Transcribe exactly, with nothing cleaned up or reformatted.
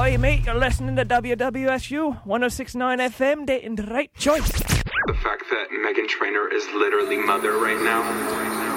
Hi, mate. You're listening to W W S U one oh six point nine F M, dating the right choice. The fact that Meghan Trainor is literally mother right now.